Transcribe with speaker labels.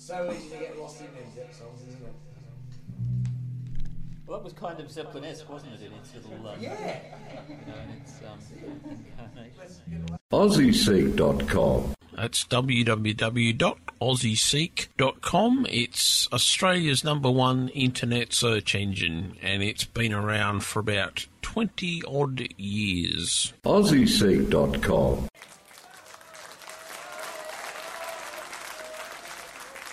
Speaker 1: So easy to get lost in them Zep songs, isn't it?
Speaker 2: Well, that was kind of Zeppelin-esque, wasn't it? In its little, in its incarnation.
Speaker 3: AussieSeek.com.
Speaker 4: That's www.aussieseek.com. It's Australia's #1 internet search engine, and it's been around for about 20 odd years.
Speaker 3: AussieSeek.com.